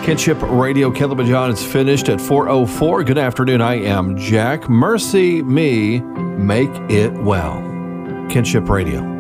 Kinship Radio, Caleb and John is finished at 4:04. Good afternoon. I am Jack. Mercy me, make it well. Kinship Radio.